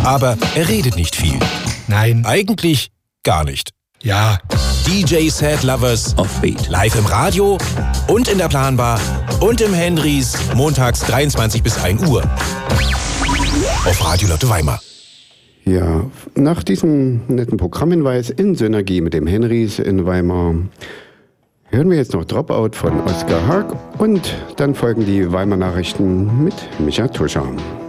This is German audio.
Aber er redet nicht viel. Nein. Eigentlich gar nicht. Ja. DJ Sad Lovers Offbeat. live im Radio und in der Planbar und im Henrys montags 23 bis 1 Uhr. Auf Radio Lotte Weimar. Ja, nach diesem netten Programmhinweis in Synergie mit dem Henrys in Weimar hören wir jetzt noch Dropout von Oskar Haag und dann folgen die Weimar Nachrichten mit Micha Tuscher.